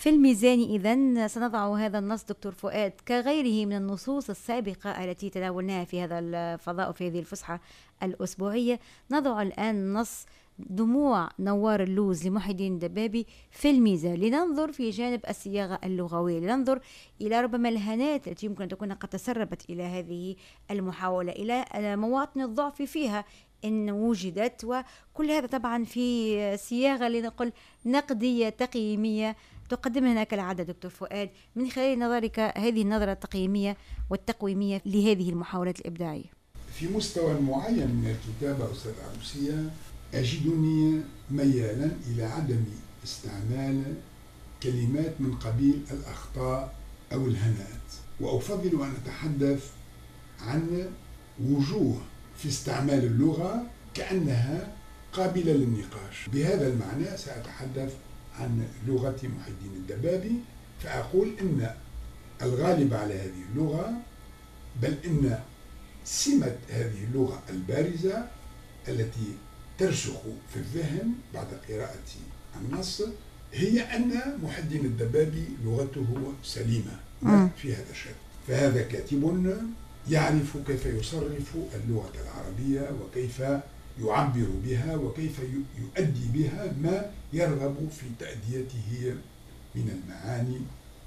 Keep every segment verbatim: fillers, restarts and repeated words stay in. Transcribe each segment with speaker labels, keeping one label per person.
Speaker 1: في الميزان إذن سنضع هذا النص دكتور فؤاد كغيره من النصوص السابقة التي تناولناها في هذا الفضاء وفي هذه الفسحة الأسبوعية. نضع الآن نص دموع نوار اللوز لمحي الدين الدبابي في الميزان، لننظر في جانب الصياغة اللغوية، لننظر إلى ربما الهنات التي يمكن أن تكون قد تسربت إلى هذه المحاولة، إلى مواطن الضعف فيها إن وجدت، وكل هذا طبعا في صياغة لنقل نقدية تقييمية تقدمها هناك العادة دكتور فؤاد. من خلال نظرك هذه النظرة التقييمية والتقويمية لهذه المحاولات الإبداعية
Speaker 2: في مستوى معين من الكتابة أستاذ عروسية، أجدني ميالا إلى عدم استعمال كلمات من قبيل الأخطاء أو الهنات، وأفضل أن أتحدث عن وجوه في استعمال اللغة كأنها قابلة للنقاش. بهذا المعنى سأتحدث عن لغة محي الدين الدبابي، فأقول إن الغالب على هذه اللغة، بل إن سمة هذه اللغة البارزة التي ترسخ في الذهن بعد قراءة النص هي أن محي الدين الدبابي لغته سليمة ما في هذا الشيء. فهذا كاتب يعرف كيف يصرف اللغة العربية وكيف يعبر بها وكيف يؤدي بها ما يرغب في تأديته من المعاني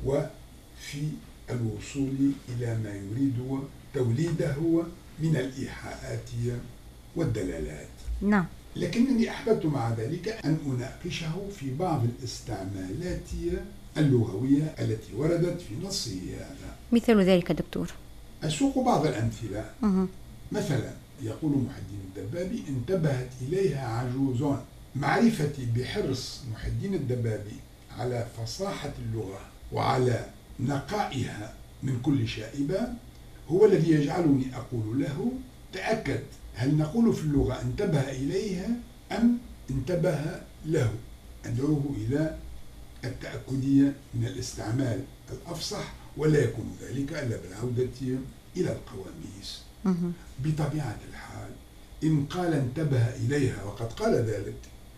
Speaker 2: وفي الوصول إلى ما يريد توليده من الإيحاءات والدلالات.
Speaker 1: نعم.
Speaker 2: لكنني أحببت مع ذلك أن أناقشه في بعض الاستعمالات اللغوية التي وردت في نصه هذا.
Speaker 1: مثل ذلك دكتور؟
Speaker 2: أسوق بعض الأمثلة.
Speaker 1: أه.
Speaker 2: مثلا يقول محي الدين الدبابي: انتبهت إليها عجوز. معرفتي بحرص محي الدين الدبابي على فصاحة اللغة وعلى نقائها من كل شائبة هو الذي يجعلني أقول له: تأكد، هل نقول في اللغة انتبه إليها أم انتبه له؟ أدعوه إلى التأكدية من الاستعمال الأفصح، ولا يكون ذلك إلا بالعودة إلى القواميس. بطبيعة الحال إن قال انتبه إليها وقد قال ذلك،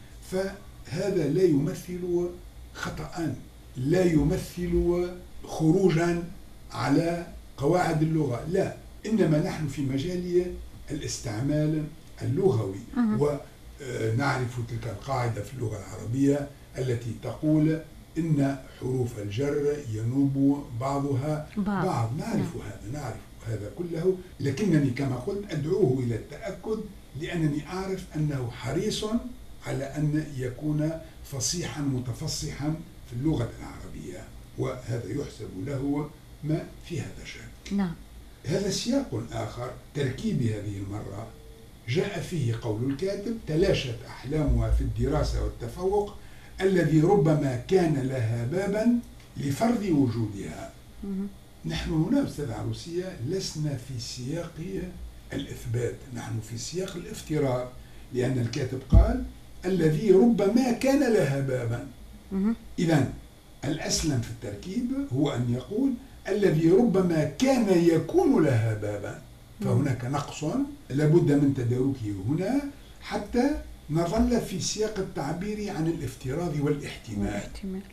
Speaker 2: فهذا لا يمثل خطأ، لا يمثل خروجا على قواعد اللغة، لا، إنما نحن في مجال الاستعمال اللغوي. ونعرف تلك القاعدة في اللغة العربية التي تقول إن حروف الجر ينوب بعضها بعض, بعض. نعرف هذا نعرف هذا كله، لكنني كما قلت أدعوه إلى التأكد، لأنني أعرف أنه حريص على أن يكون فصيحا متفصحا في اللغة العربية، وهذا يحسب له ما في هذا الشأن.
Speaker 1: نعم.
Speaker 2: هذا سياق آخر تركيب هذه المرة جاء فيه قول الكاتب: تلاشت أحلامها في الدراسة والتفوق الذي ربما كان لها بابا لفرض وجودها. نحن هنا أستاذ عروسية لسنا في سياق الإثبات، نحن في سياق الافتراض، لأن الكاتب قال الذي ربما كان لها بابا. إذن الأسلم في التركيب هو أن يقول الذي ربما كان يكون لها بابا، فهناك نقص لابد من تداركه هنا حتى نظل في سياق التعبير عن الافتراض والاحتمال.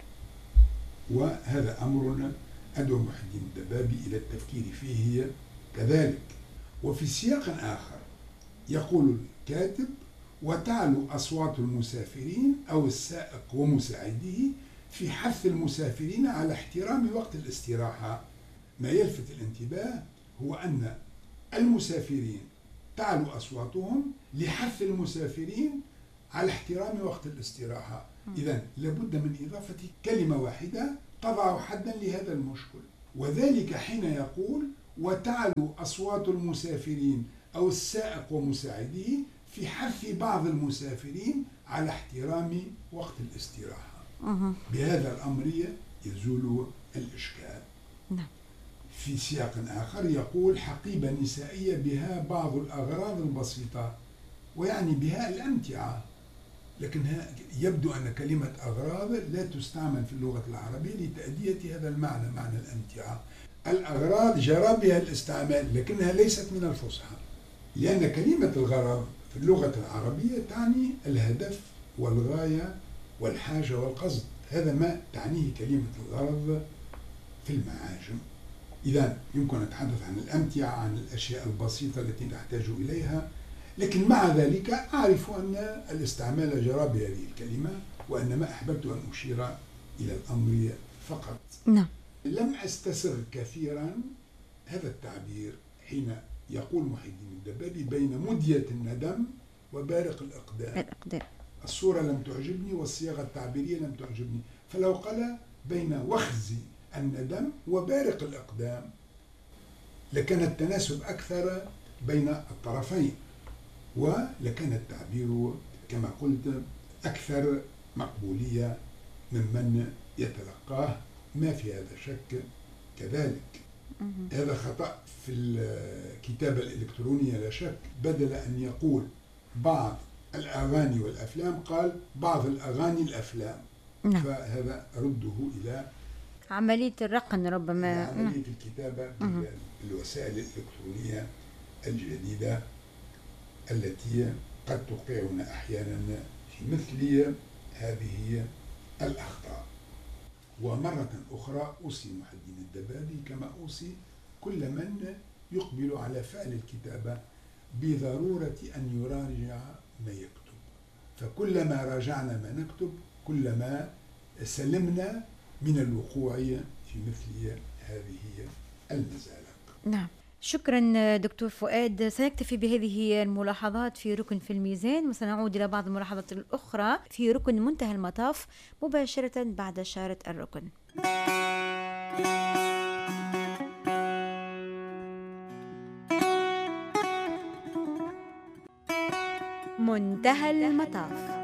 Speaker 2: وهذا أمر أدعو محي الدين الدبابي إلى التفكير فيه كذلك. وفي سياق آخر يقول الكاتب: وتعلو أصوات المسافرين أو السائق ومساعديه في حث المسافرين على احترام وقت الاستراحة. ما يلفت الانتباه هو أن المسافرين تعلو أصواتهم لحث المسافرين على احترام وقت الاستراحة. إذن لابد من إضافة كلمة واحدة تضع حدا لهذا المشكل، وذلك حين يقول: وتعلو أصوات المسافرين أو السائق ومساعديه في حث بعض المسافرين على احترام وقت الاستراحة. بهذا الأمر يزول الإشكال. في سياق آخر يقول: حقيبة نسائية بها بعض الأغراض البسيطة، ويعني بها الأمتعة، لكنها يبدو أن كلمة أغراض لا تستعمل في اللغة العربية لتأدية هذا المعنى، معنى الأمتعة. الأغراض جرى بها الاستعمال لكنها ليست من الفصحى، لأن كلمة الغرض في اللغة العربية تعني الهدف والغاية والحاجة والقصد. هذا ما تعنيه كلمة الغرض في المعاجم. إذا يمكن أن نتحدث عن الأمتعة، عن الأشياء البسيطة التي نحتاج إليها، لكن مع ذلك أعرف أن الاستعمال جرى بهذه الكلمة، وأن ما أحببت أن أشير إلى الأمر فقط.
Speaker 1: نعم.
Speaker 2: لم أستسر كثيرا هذا التعبير حين يقول محي الدين الدبابي بين مدية الندم وبارق الإقدام.
Speaker 1: الإقدام.
Speaker 2: الصورة لم تعجبني والصياغة التعبيرية لم تعجبني، فلو قال بين وخز الندم وبارق الإقدام لكان التناسب أكثر بين الطرفين، ولكان التعبير كما قلت أكثر مقبولية ممن يتلقاه، ما في هذا شك كذلك. هذا خطأ في الكتابة الإلكترونية لا شك، بدل أن يقول بعض الأغاني والأفلام قال بعض الأغاني الأفلام.
Speaker 1: نعم.
Speaker 2: فهذا أرده إلى
Speaker 1: عملية الرقم ربما،
Speaker 2: عملية الكتابة بالوسائل الإلكترونية الجديدة التي قد توقعنا أحيانا في مثل هذه الأخطاء. ومرة أخرى أوصي محي الدين الدبابي كما أوصي كل من يقبل على فعل الكتابة بضرورة أن يراجع ما يكتب، فكلما راجعنا ما نكتب كلما سلمنا من الوقوع في مثل هذه المزالق.
Speaker 1: نعم. شكرا دكتور فؤاد. سنكتفي بهذه الملاحظات في ركن في الميزان، وسنعود إلى بعض الملاحظات الأخرى في ركن منتهى المطاف مباشرة بعد شارة الركن. منتهى المطاف.